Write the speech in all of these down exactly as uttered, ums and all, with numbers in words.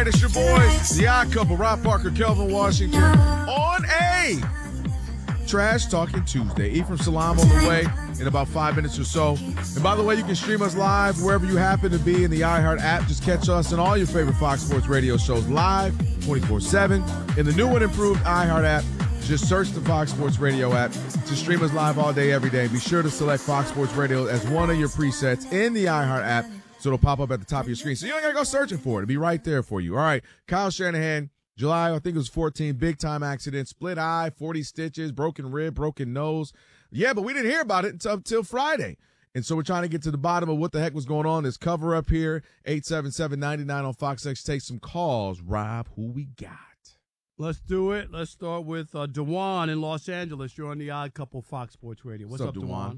right, it's your boys, the Odd Couple, Rob Parker, Kelvin Washington, on a Trash Talking Tuesday. Ephraim Salam on the way in about five minutes or so. And by the way, you can stream us live wherever you happen to be in the iHeart app. Just catch us and all your favorite Fox Sports radio shows live twenty-four seven in the new and improved iHeart app. Just search the Fox Sports Radio app to stream us live all day, every day. Be sure to select Fox Sports Radio as one of your presets in the iHeart app, so it'll pop up at the top of your screen. So you don't got to go searching for it. It'll be right there for you. All right, Kyle Shanahan, July, I think it was fourteen, big-time accident, split eye, forty stitches, broken rib, broken nose. Yeah, but we didn't hear about it until, until Friday. And so we're trying to get to the bottom of what the heck was going on. This cover-up here, eight seven seven, nine nine on Fox X. Take some calls. Rob, who we got? Let's do it. Let's start with uh, Dewan in Los Angeles. You're on the Odd Couple Fox Sports Radio. What's, What's up, Dewan?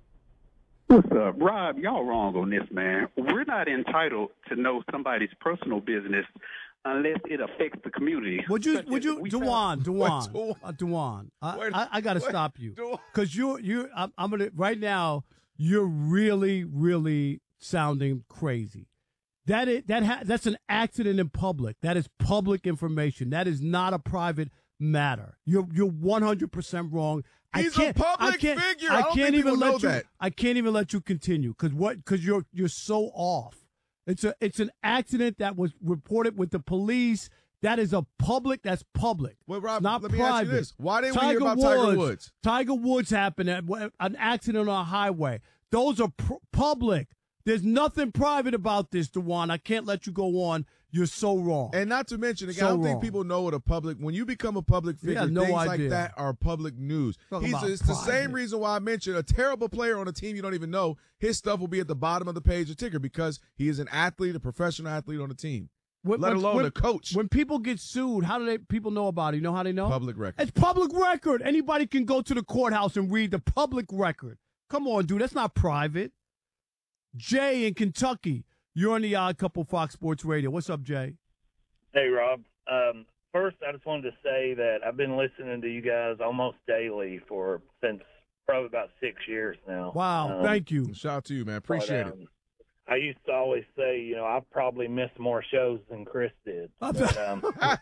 What's up, Rob? Y'all wrong on this, man. We're not entitled to know somebody's personal business unless it affects the community. Would you, would you, Dewan, Dewan, Wait, uh, Dewan, I, Wait, I, I got to stop you. Dewan. Because you're, you, I'm, I'm going to, right now, you're really, really sounding crazy. That is, that ha, that's an accident in public. That is public information. That is not a private matter. You're you're one hundred percent wrong. He's I can't, a public I can't, figure. I, I don't can't think even people know let you. that. I can't even let you continue because what? Because you're you're so off. It's a it's an accident that was reported with the police. That is a public. That's public. Well, Rob, not let me private. ask you this. Why didn't Tiger we hear about Woods, Tiger Woods? Tiger Woods happened at an accident on a highway. Those are pr- public. There's nothing private about this, Dewan. I can't let you go on. You're so wrong. And not to mention, again, So I don't wrong. think people know what a public, when you become a public You figure, have no things idea. like that are public news. Talking He's about It's the private. same reason why I mentioned a terrible player on a team you don't even know. His stuff will be at the bottom of the page of ticker because he is an athlete, a professional athlete on the team, When- let when- alone when- a coach. When people get sued, how do they people know about it? You know how they know? Public record. It's public record. Anybody can go to the courthouse and read the public record. Come on, dude. That's not private. Jay in Kentucky. You're on the Odd Couple Fox Sports Radio. What's up, Jay? Hey, Rob. Um, first, I just wanted to say that I've been listening to you guys almost daily for since probably about six years now. Wow. Um, Thank you. Shout out to you, man. Appreciate but, it. um, I used to always say, you know, I've probably missed more shows than Chris did. But, um, but,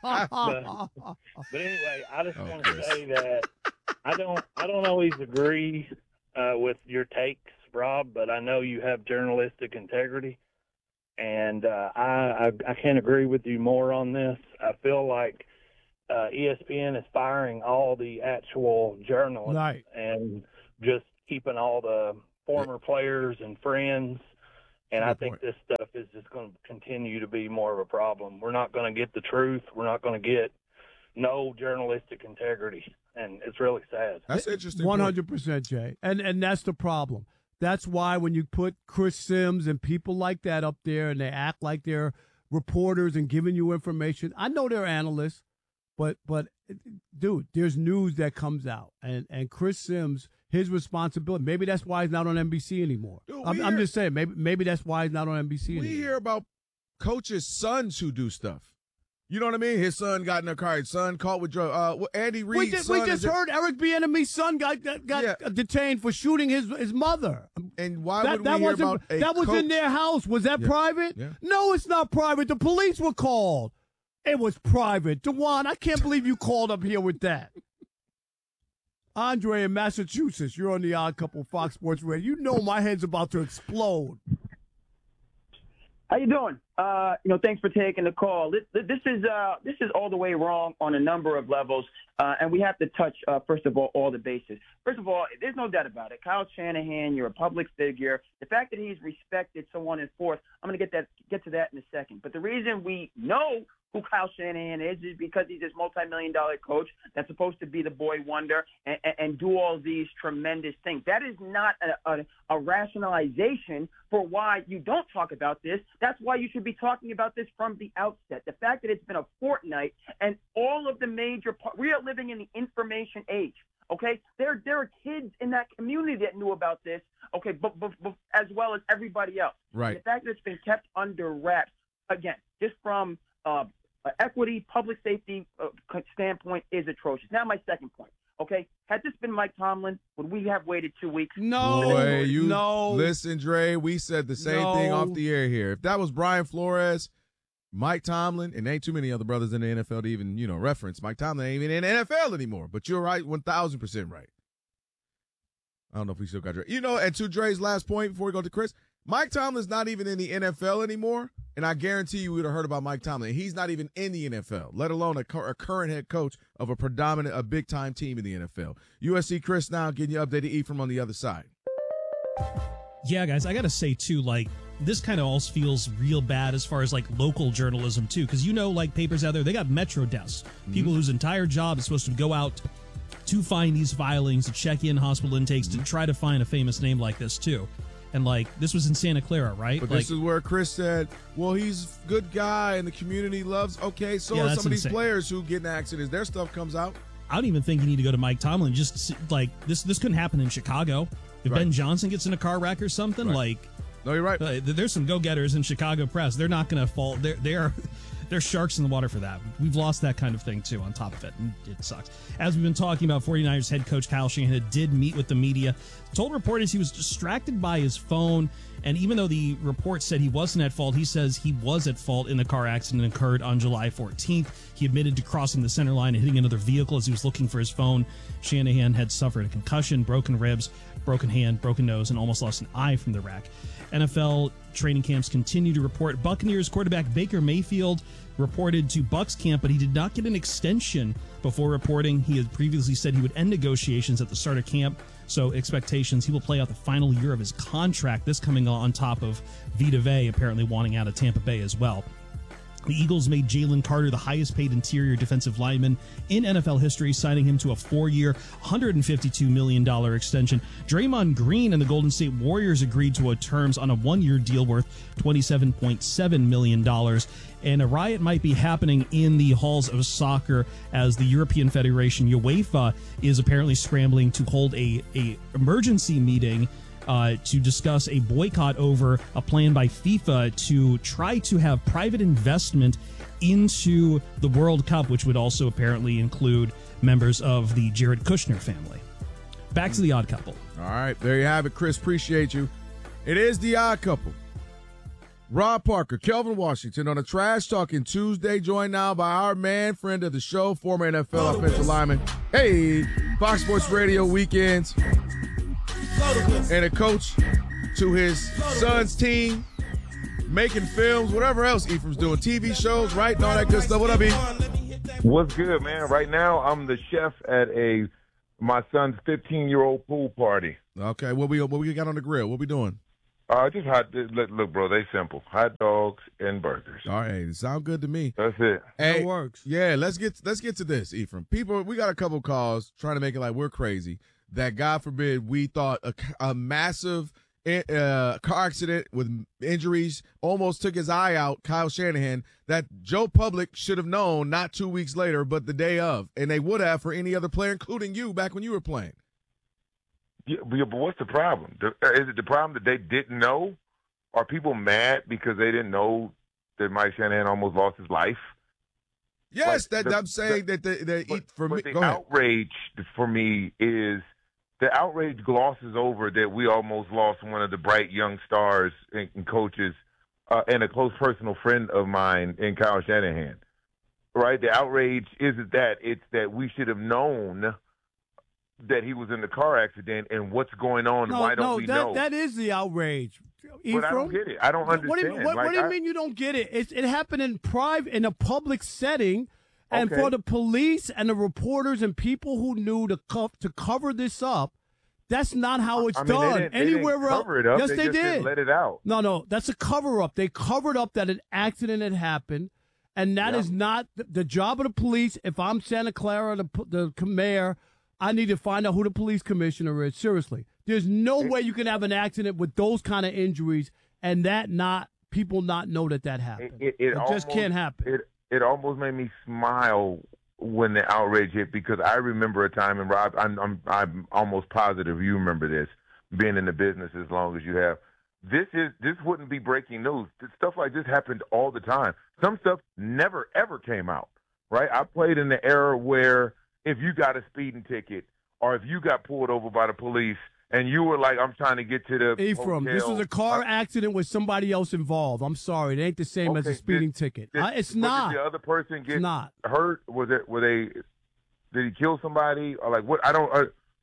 but anyway, I just Oh, want to Chris. say that I don't, I don't always agree uh, with your takes, Rob, but I know you have journalistic integrity. And uh, I, I I can't agree with you more on this. I feel like uh, E S P N is firing all the actual journalists Right. and just keeping all the former players and friends. And I Good think point. this stuff is just going to continue to be more of a problem. We're not going to get the truth. We're not going to get no journalistic integrity. And it's really sad. That's interesting. One point. hundred percent, Jay. And and that's the problem. That's why when you put Chris Sims and people like that up there and they act like they're reporters and giving you information, I know they're analysts, but but dude, there's news that comes out, and and Chris Sims, his responsibility. Maybe that's why he's not on N B C anymore. Dude, we I'm, I'm hear- just saying, maybe maybe that's why he's not on N B C We anymore. hear about coaches' sons who do stuff. You know what I mean? His son got in a car. His son caught with drugs. Uh, well, Andy Reid's we just, son we just is- heard Eric Bieniemy's son got got, got Yeah. detained for shooting his his mother. And why That, would that we hear wasn't about a that was coach? in their house. Was that Yeah. private? Yeah. No, it's not private. The police were called. It was private. Dewan, I can't believe you called up here with that. Andre in Massachusetts, you're on the Odd Couple Fox Sports Radio. You know my head's about to explode. How you doing? Uh, you know, thanks for taking the call. This, this is uh, this is all the way wrong on a number of levels, uh, and we have to touch uh, first of all all the bases. First of all, there's no doubt about it. Kyle Shanahan, you're a public figure. The fact that he's respected, so on and forth. I'm going to get that get to that in a second. But the reason we know who Kyle Shanahan is is because he's this multi-million dollar coach that's supposed to be the boy wonder and, and, and do all these tremendous things. That is not a, a, a rationalization for why you don't talk about this. That's why you should be talking about this from the outset. The fact that it's been a fortnight and all of the major – we are living in the information age. Okay, there there are kids in that community that knew about this. Okay, but, but, but as well as everybody else. Right. And the fact that it's been kept under wraps, again, just from uh, equity, public safety uh, standpoint, is atrocious. Now, my second point. Okay, had this been Mike Tomlin, would we have waited two weeks? No, Boy, you no. listen, Dre. We said the same No. thing off the air here. If that was Brian Flores, Mike Tomlin, and ain't too many other brothers in the N F L to even, you know, reference. Mike Tomlin ain't even in the N F L anymore, but you're right, one thousand percent right. I don't know if we still got Dre. You know, and to Dre's last point before we go to Chris, Mike Tomlin's not even in the N F L anymore, and I guarantee you would have heard about Mike Tomlin. He's not even in the N F L, let alone a, a current head coach of a predominant, a big-time team in the N F L. U S C Chris now getting you updated, Ephraim on the other side. Yeah, guys, I got to say, too, like, this kind of also feels real bad as far as, like, local journalism, too, because, you know, like, papers out there, they got Metro desks, mm-hmm. people whose entire job is supposed to go out to find these filings, to check in hospital intakes, mm-hmm. to try to find a famous name like this, too. And, like, this was in Santa Clara, right? But like, this is where Chris said, well, he's a good guy and the community loves, okay, so yeah, are some of insane. these players who get in accidents. Their stuff comes out. I don't even think you need to go to Mike Tomlin. Just, like, this this couldn't happen in Chicago. If right. Ben Johnson gets in a car wreck or something, right. like... No, you're right. Uh, there's some go-getters in Chicago press. They're not going to fall. They're, they're, they're sharks in the water for that. We've lost that kind of thing, too, on top of it. And it sucks. As we've been talking about, 49ers head coach Kyle Shanahan did meet with the media, told reporters he was distracted by his phone. And even though the report said he wasn't at fault, he says he was at fault in the car accident that occurred on July fourteenth. He admitted to crossing the center line and hitting another vehicle as he was looking for his phone. Shanahan had suffered a concussion, broken ribs, broken hand, broken nose, and almost lost an eye from the wreck. N F L training camps continue to report. Buccaneers quarterback Baker Mayfield reported to Bucs camp, but he did not get an extension before reporting. He had previously said he would end negotiations at the start of camp, so expectations he will play out the final year of his contract. This coming on top of Vita Vea apparently wanting out of Tampa Bay as well. The Eagles made Jalen Carter the highest-paid interior defensive lineman in N F L history, signing him to a four-year, one hundred fifty-two million dollars extension. Draymond Green and the Golden State Warriors agreed to a terms on a one-year deal worth twenty-seven point seven million dollars. And a riot might be happening in the halls of soccer as the European Federation, UEFA, is apparently scrambling to hold a, a emergency meeting Uh, to discuss a boycott over a plan by FIFA to try to have private investment into the World Cup, which would also apparently include members of the Jared Kushner family. Back to the Odd Couple. All right, there you have it, Chris. Appreciate you. It is the Odd Couple. Rob Parker, Kelvin Washington on a Trash Talking Tuesday, joined now by our man, friend of the show, former N F L offensive lineman. Hey, Fox Sports Radio weekends. And a coach to his son's team, making films, whatever else Ephraim's doing, T V shows, right, and all that good stuff. What up, E? What's good, man? Right now, I'm the chef at a my son's fifteen-year-old pool party. Okay, what we what we got on the grill? What we doing? Uh, just hot. Look, look, bro, they simple: hot dogs and burgers. All right, sound good to me. That's it. Hey, it works. Yeah, let's get let's get to this, Ephraim. People, we got a couple calls trying to make it like we're crazy. That, God forbid, we thought a, a massive uh, car accident with injuries almost took his eye out, Kyle Shanahan, that Joe Public should have known not two weeks later, but the day of. And they would have for any other player, including you, back when you were playing. Yeah, but what's the problem? Is it the problem that they didn't know? Are people mad because they didn't know that Mike Shanahan almost lost his life? Yes, like that the, I'm saying the, that they, they but, eat for but me. The Go ahead. outrage for me is the outrage glosses over that we almost lost one of the bright young stars and, and coaches uh, and a close personal friend of mine in Kyle Shanahan. Right? The outrage isn't that. It's that we should have known that he was in the car accident and what's going on. No, why don't no, we that, know? that is the outrage. But I don't get it. I don't understand. What do you, what, like, what do you I, mean you don't get it? It, it happened in private, in a public setting, and Okay. for the police and the reporters and people who knew to co- to cover this up, that's not how it's I mean, done. they didn't, they Anywhere didn't else, cover it up. yes, they, they just did. Didn't let it out. No, no, that's a cover up. They covered up that an accident had happened, and that Yeah. is not the, the job of the police. If I'm Santa Clara, the the mayor, I need to find out who the police commissioner is. Seriously, there's no way you can have an accident with those kind of injuries and that not people not know that that happened. It, it, it It almost, just can't happen. It it almost made me smile when the outrage hit because I remember a time, and Rob, I'm I'm, I'm almost positive you remember this, being in the business as long as you have. This is this wouldn't be breaking news. Stuff like this happened all the time. Some stuff never ever came out. Right? I played in the era where if you got a speeding ticket or if you got pulled over by the police and you were like, I'm trying to get to the Ephraim, hotel. this was a car I, accident with somebody else involved. I'm sorry. It ain't the same okay, as a speeding did, ticket. Did, I, it's but not. Did the other person get it's not. hurt? Was it? Were they? Did he kill somebody? Or like what? I don't. Uh,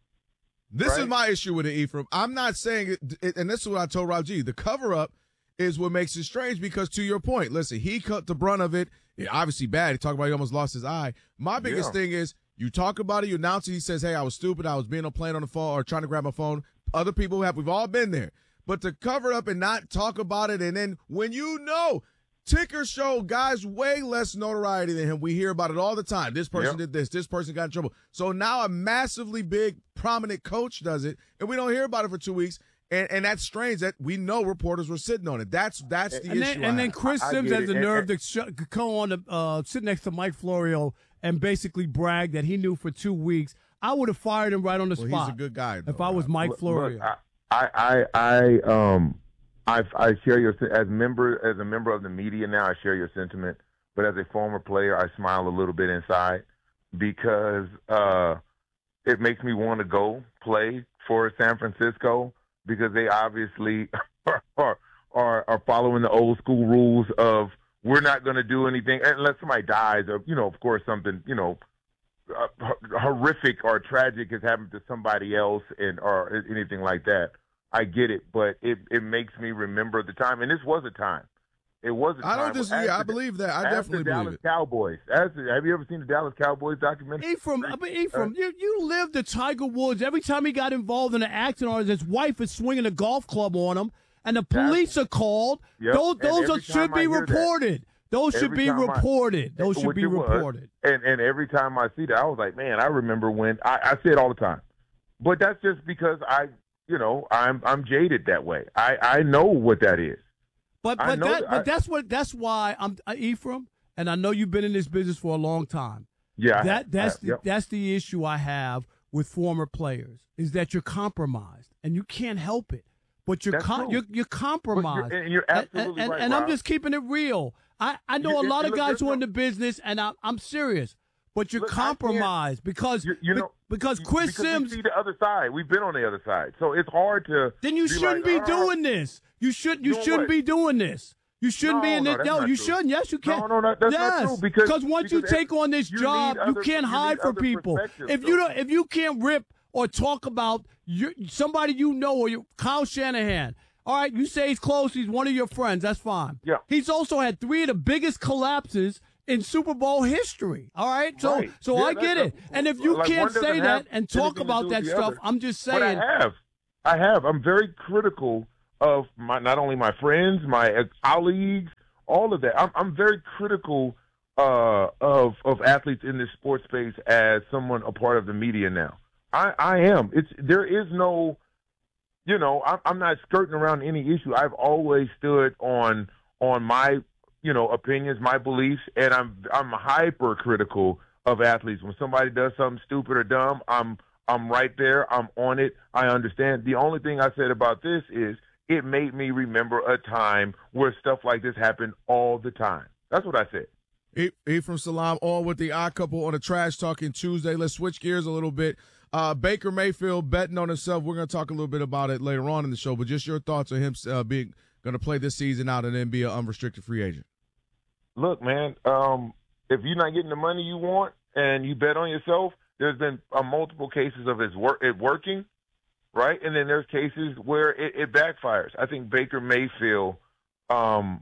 This right? is my issue with it, Ephraim. I'm not saying it, and this is what I told Rob G. The cover-up is what makes it strange because, to your point, listen, he cut the brunt of it. It obviously bad. He talked about he almost lost his eye. My biggest Yeah. thing is you talk about it, you announce it, he says, hey, I was stupid. I was being on playing on the phone or trying to grab my phone. Other people have. We've all been there. But to cover up and not talk about it, and then when you know – ticker show guys way less notoriety than him. We hear about it all the time. This person Yep. did this. This person got in trouble. So now a massively big, prominent coach does it, and we don't hear about it for two weeks. And and that's strange that we know reporters were sitting on it. That's that's the And issue. then, I and then have. Chris I- I Sims get has it. the And- nerve and- to sh- go on to uh, sit next to Mike Florio and basically brag that he knew for two weeks. I would have fired him right on the well, spot. he's a good guy. Though, if I was Rob. Mike Look, Florio. look, I, I, I, I, um, I, I share your as member as a member of the media now. I share your sentiment, but as a former player, I smile a little bit inside because uh, it makes me want to go play for San Francisco because they obviously are are, are following the old school rules of we're not going to do anything unless somebody dies or you know, of course, something you know. Uh, horrific or tragic has happened to somebody else and or anything like that. I get it, but it, it makes me remember the time, and this was a time. It was a I time. don't disagree. I After- believe that. I after definitely Dallas believe it. Cowboys. After, have you ever seen the Dallas Cowboys documentary? Ephraim, I mean, Ephraim, you, you lived the Tiger Woods. Every time he got involved in an accident or his wife is swinging a golf club on him and the police are called, Yep. those, And those every are, should time I be hear that- reported. Those should every be time I- reported. Those should Which be it was. reported. And and every time I see that, I was like, man, I remember when I, I say it all the time. But that's just because I, you know, I'm I'm jaded that way. I, I know what that is. But I but know that, that- but I- that's what that's why I'm uh, Ephraim, and I know you've been in this business for a long time. Yeah, I that have- that's I- the, yep. that's the issue I have with former players is that you're compromised and you can't help it. But you're That's com- true. you're, you're compromised, But you're- and you're And- absolutely and, right, and I'm Rob. just keeping it real. I, I know You- a and- lot and of look, guys there's who are in no- the business, and I, I'm serious. But you're Look, I can't- compromised because You, you be- know, because Chris because Sims. we see the other side. We've been on the other side, so it's hard to. Then you be shouldn't like, be "Oh, doing this. You should you Doing shouldn't what? be doing this. You shouldn't be No, in no, this. that's No, not you true. shouldn't. Yes, you can. No, no, no, that's yes. not true because- once you because take on this you job, need you other- can't you hide need from other people. perspectives, If you though. don't, if you can't rip or talk about your, somebody you know or you, Kyle Shanahan. All right, you say he's close. He's one of your friends. That's fine. Yeah. He's also had three of the biggest collapses in Super Bowl history. All right, so Right. so Yeah, I that's get a- it. And if you like, can't one doesn't say have that and talk anything to about do that with the stuff, other. I'm just But I saying. have, I have. I'm very critical of my not only my friends, my uh, colleagues, all of that. I'm, I'm very critical uh, of of athletes in this sports space as someone a part of the media now. I, I am. It's there is no, you know, I'm, I'm not skirting around any issue. I've always stood on on my, you know, opinions, my beliefs, and I'm I'm hyper critical of athletes. When somebody does something stupid or dumb, I'm I'm right there. I'm on it. I understand. The only thing I said about this is it made me remember a time where stuff like this happened all the time. That's what I said. E- Ephraim Salam, all with the odd couple on a Trash Talking Tuesday. Let's switch gears a little bit. Uh, Baker Mayfield betting on himself. We're going to talk a little bit about it later on in the show, but just your thoughts on him uh, being going to play this season out and then be an unrestricted free agent. Look, man, um, if you're not getting the money you want and you bet on yourself, there's been uh, multiple cases of his work it working, right? And then there's cases where it, it backfires. I think Baker Mayfield, um,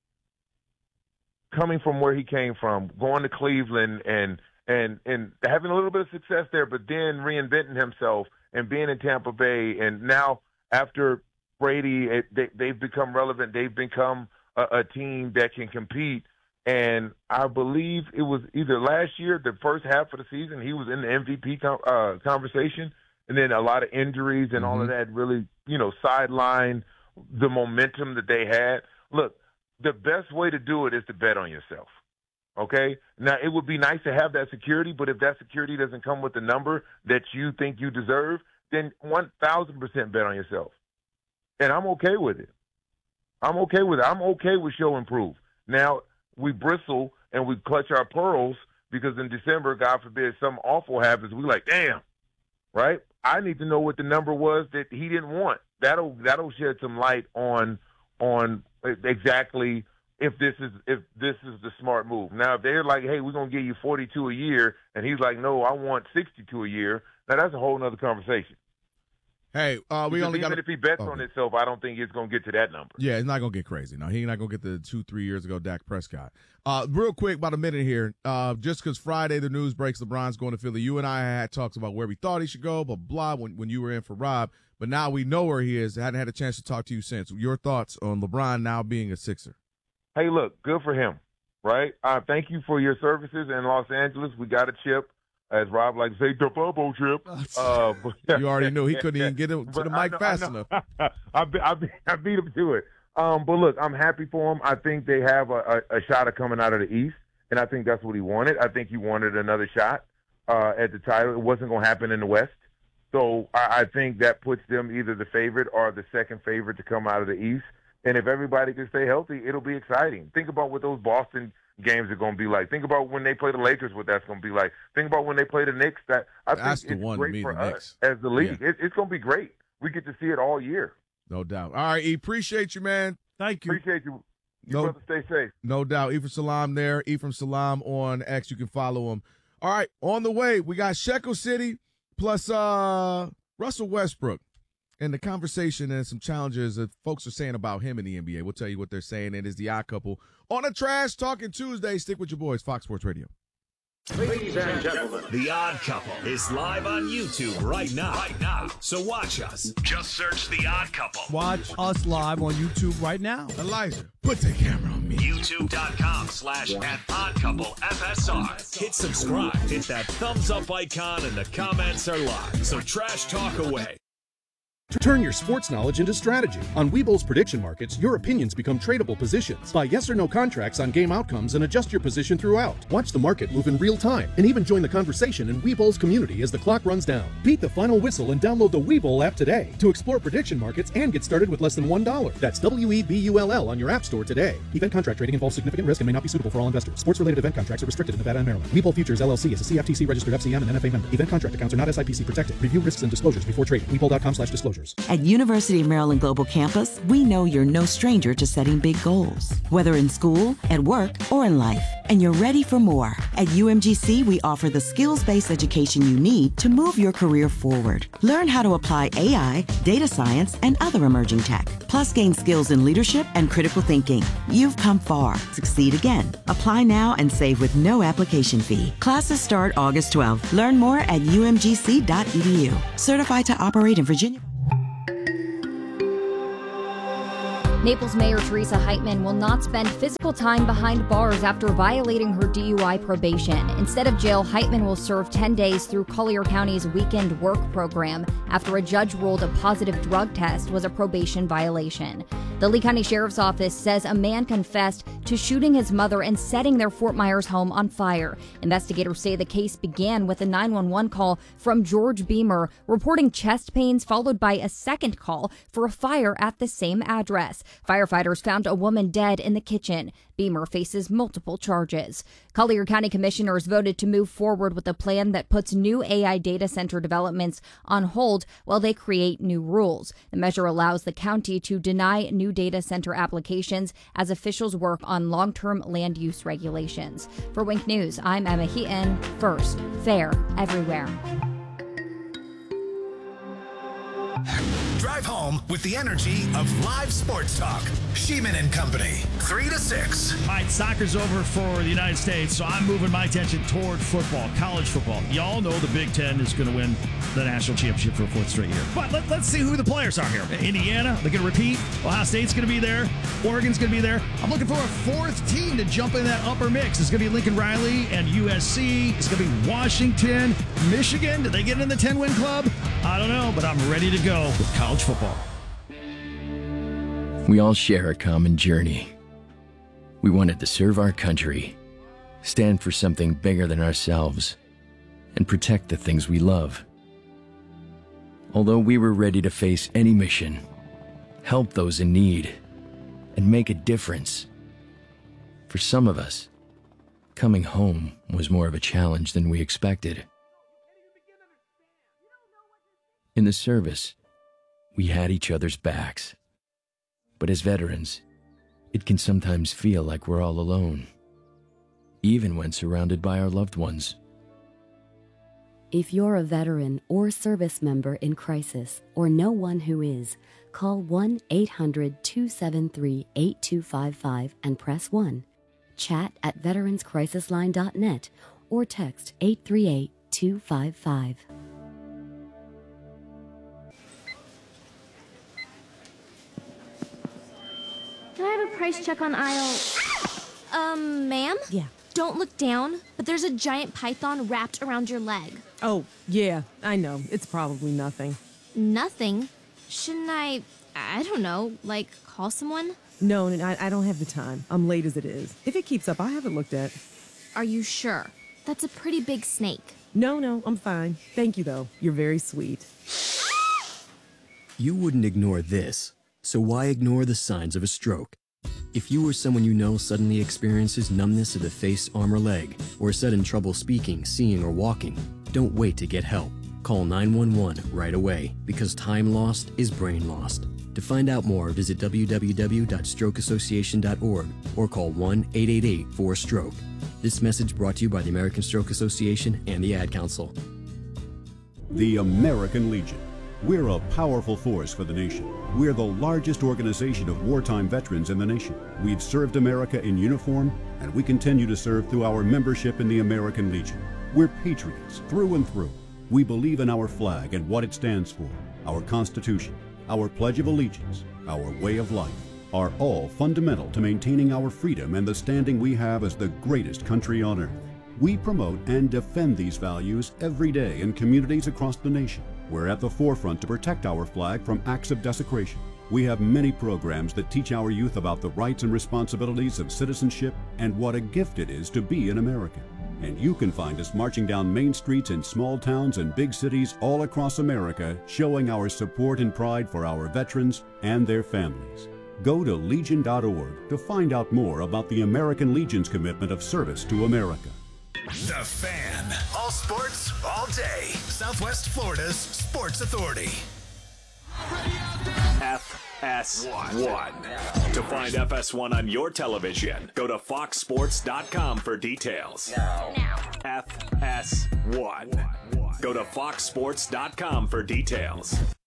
coming from where he came from, going to Cleveland and and and having a little bit of success there, but then reinventing himself and being in Tampa Bay, and now after Brady, it, they, they've become relevant. They've become a, a team that can compete. And I believe it was either last year, the first half of the season, he was in the M V P com- uh, conversation, and then a lot of injuries and mm-hmm. all of that really, you know, sidelined the momentum that they had. Look, the best way to do it is to bet on yourself. Okay? Now, it would be nice to have that security, but if that security doesn't come with the number that you think you deserve, then one thousand percent bet on yourself. And I'm okay with it. I'm okay with it. I'm okay with show and prove. Now, we bristle and we clutch our pearls because in December, God forbid, something awful happens. We like, damn, right? I need to know what the number was that he didn't want. That'll that'll shed some light on on exactly if this is if this is the smart move. Now, if they're like, hey, we're gonna give you forty-two a year, and he's like, no, I want sixty-two a year. Now that's a whole other conversation. Hey, uh, we because only even got if he bets okay. on itself, I don't think it's gonna get to that number. Yeah, it's not gonna get crazy. No, he's not gonna get the two, three years ago Dak Prescott. Uh, real quick, about a minute here. Uh, just because Friday the news breaks LeBron's going to Philly. You and I had talks about where we thought he should go, blah blah. When when you were in for Rob, but now we know where he is. I hadn't had a chance to talk to you since. Your thoughts on LeBron now being a Sixer? Hey, look, good for him, right? Uh, thank you for your services in Los Angeles. We got a chip, as Rob likes to say, the bubble chip. Uh, but, you already knew he couldn't even get him to the mic know, fast I know. enough. I, beat, I, beat, I beat him to it. Um, but look, I'm happy for him. I think they have a, a, a shot of coming out of the East, and I think that's what he wanted. I think he wanted another shot uh, at the title. It wasn't going to happen in the West. So I, I think that puts them either the favorite or the second favorite to come out of the East. And if everybody can stay healthy, it'll be exciting. Think about what those Boston games are going to be like. Think about when they play the Lakers, what that's going to be like. Think about when they play the Knicks. That I That's think the it's one to great me, for the us Knicks. as the league. Yeah. It, it's going to be great. We get to see it all year. No doubt. All right, E, appreciate you, man. Thank you. Appreciate you. You No- brother, stay safe. No doubt. Ephraim Salam there. Ephraim Salam on X. You can follow him. All right, on the way, we got Shekel City plus uh, Russell Westbrook. And the conversation and some challenges that folks are saying about him in the N B A. We'll tell you what they're saying. It is the Odd Couple on a Trash Talking Tuesday. Stick with your boys, Fox Sports Radio. Ladies and gentlemen, The Odd Couple is live on YouTube right now. Right now. So watch us. Just search The Odd Couple. Watch us live on YouTube right now. Elijah, put the camera on me. YouTube.com slash at Odd Couple FSR. Hit subscribe. Hit that thumbs up icon and the comments are live. So trash talk away. Turn your sports knowledge into strategy. On Weeble's prediction markets, your opinions become tradable positions. Buy yes or no contracts on game outcomes and adjust your position throughout. Watch the market move in real time and even join the conversation in Weeble's community as the clock runs down. Beat the final whistle and download the Weebull app today to explore prediction markets and get started with less than one dollar. That's W E B U L L on your app store today. Event contract trading involves significant risk and may not be suitable for all investors. Sports-related event contracts are restricted in Nevada and Maryland. Webull Futures L L C is a C F T C registered F C M and N F A member. Event contract accounts are not S I P C protected. Review risks and disclosures before trading. Webull dot com slash disclosures. At University of Maryland Global Campus, we know you're no stranger to setting big goals, whether in school, at work, or in life, and you're ready for more. At U M G C, we offer the skills-based education you need to move your career forward. Learn how to apply A I, data science, and other emerging tech, plus gain skills in leadership and critical thinking. You've come far. Succeed again. Apply now and save with no application fee. Classes start August twelfth. Learn more at U M G C dot E D U. Certified to operate in Virginia. Naples Mayor Teresa Heitman will not spend physical time behind bars after violating her D U I probation. Instead of jail, Heitman will serve ten days through Collier County's weekend work program after a judge ruled a positive drug test was a probation violation. The Lee County Sheriff's Office says a man confessed to shooting his mother and setting their Fort Myers home on fire. Investigators say the case began with a nine one one call from George Beamer reporting chest pains, followed by a second call for a fire at the same address. Firefighters found a woman dead in the kitchen. Beamer faces multiple charges. Collier County commissioners voted to move forward with a plan that puts new A I data center developments on hold while they create new rules. The measure allows the county to deny new data center applications as officials work on long-term land use regulations. For Wink News, I'm Emma Heaton. First, fair everywhere. Drive home with the energy of live sports talk. Sheeman and Company, three to six. All right, soccer's over for the United States, so I'm moving my attention toward football, college football. Y'all know the Big Ten is going to win the national championship for a fourth straight year. But let, let's see who the players are here. Indiana, they're going to repeat. Ohio State's going to be there. Oregon's going to be there. I'm looking for a fourth team to jump in that upper mix. It's going to be Lincoln Riley and U S C. It's going to be Washington, Michigan. Did they get in the ten-win club? I don't know, but I'm ready to go with college football. We all share a common journey. We wanted to serve our country, stand for something bigger than ourselves, and protect the things we love. Although we were ready to face any mission, help those in need, and make a difference, for some of us, coming home was more of a challenge than we expected. In the service, we had each other's backs. But as veterans, it can sometimes feel like we're all alone, even when surrounded by our loved ones. If you're a veteran or service member in crisis or know one who is, call one eight hundred two seven three eight two five five and press one. Chat at veterans crisis line dot net or text eight three eight two five five. Can I have a price check on aisle... Um, ma'am? Yeah. Don't look down, but there's a giant python wrapped around your leg. Oh, yeah, I know. It's probably nothing. Nothing? Shouldn't I, I don't know, like, call someone? No, I, I don't have the time. I'm late as it is. If it keeps up, I'll have it looked at. Are you sure? That's a pretty big snake. No, no, I'm fine. Thank you, though. You're very sweet. You wouldn't ignore this, so why ignore the signs of a stroke? If you or someone you know suddenly experiences numbness of the face, arm, or leg, or sudden trouble speaking, seeing, or walking, don't wait to get help. Call nine one one right away, because time lost is brain lost. To find out more, visit w w w dot stroke association dot org or call one eight eight eight four stroke. This message brought to you by the American Stroke Association and the Ad Council. The American Legion. We're a powerful force for the nation. We're the largest organization of wartime veterans in the nation. We've served America in uniform, and we continue to serve through our membership in the American Legion. We're patriots through and through. We believe in our flag and what it stands for. Our Constitution, our Pledge of Allegiance, our way of life are all fundamental to maintaining our freedom and the standing we have as the greatest country on earth. We promote and defend these values every day in communities across the nation. We're at the forefront to protect our flag from acts of desecration. We have many programs that teach our youth about the rights and responsibilities of citizenship and what a gift it is to be an American. And you can find us marching down main streets in small towns and big cities all across America, showing our support and pride for our veterans and their families. Go to legion dot org to find out more about the American Legion's commitment of service to America. The Fan. All sports, all day. Southwest Florida's Sports Authority. F S one. To find F S one on your television, go to fox sports dot com for details. Now. F S one. Go to fox sports dot com for details.